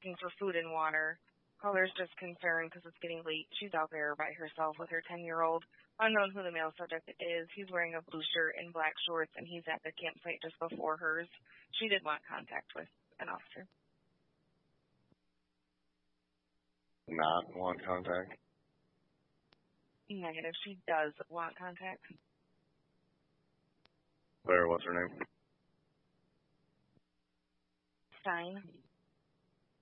looking for food and water. Caller's just concerned because it's getting late. She's out there by herself with her 10-year-old. Unknown who the male subject is. He's wearing a blue shirt and black shorts, and he's at the campsite just before hers. She did want contact with an officer. Not want contact? Negative. She does want contact. Claire, what's her name? Stein.